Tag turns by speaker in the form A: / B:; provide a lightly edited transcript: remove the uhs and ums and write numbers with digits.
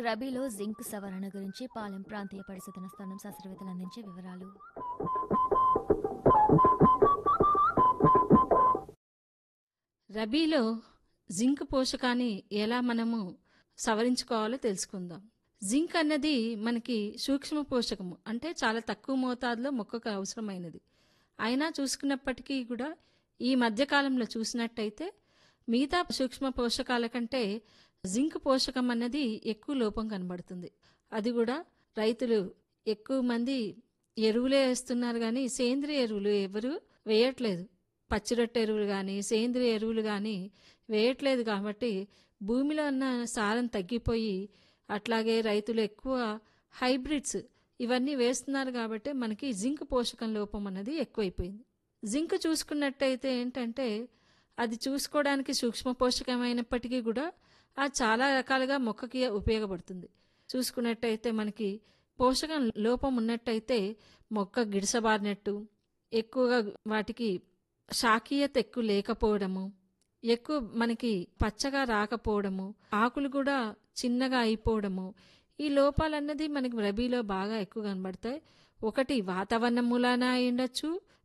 A: రబీలో జింక్ సవరణ గురించి పాలెం ప్రాంతీయ పరిశోధన స్థానం శాస్త్రవేత్తలు అందించే వివరాలు.
B: రబీలో జింక్ పోషకాన్ని ఎలా మనము సవరించుకోవాలో తెలుసుకుందాం. జింక్ అన్నది మనకి సూక్ష్మ పోషకము, అంటే చాలా తక్కువ మోతాదులో మొక్కకు అవసరమైనది. అయినా చూసుకున్నప్పటికీ కూడా ఈ మధ్యకాలంలో చూసినట్టయితే మిగతా సూక్ష్మ పోషకాల కంటే జింక్ పోషకం అన్నది ఎక్కువ లోపం కనబడుతుంది. అది కూడా రైతులు ఎక్కువ మంది ఎరువులే వేస్తున్నారు, కానీ సేంద్రియ ఎరువులు ఎవరు వేయట్లేదు. పచ్చిరొట్ట ఎరువులు కానీ సేంద్రియ ఎరువులు కానీ వేయట్లేదు. కాబట్టి భూమిలో ఉన్న సారం తగ్గిపోయి అట్లాగే రైతులు ఎక్కువ హైబ్రిడ్స్ ఇవన్నీ వేస్తున్నారు. కాబట్టి మనకి జింక్ పోషకం లోపం అన్నది ఎక్కువైపోయింది. జింక్ చూసుకున్నట్టయితే ఏంటంటే అది చూసుకోవడానికి సూక్ష్మ పోషకమైనప్పటికీ కూడా అది చాలా రకాలుగా మొక్కకి ఉపయోగపడుతుంది. చూసుకున్నట్టయితే మనకి పోషకం లోపం ఉన్నట్టయితే మొక్క గిడసబారినట్టు, ఎక్కువగా వాటికి శాఖీయత ఎక్కువ లేకపోవడము, ఎక్కువ మనకి పచ్చగా రాకపోవడము, ఆకులు కూడా చిన్నగా అయిపోవడము, ఈ లోపాలన్నది మనకి రబీలో బాగా ఎక్కువ కనబడతాయి. ఒకటి వాతావరణం మూలాన అయి ఉండొచ్చు,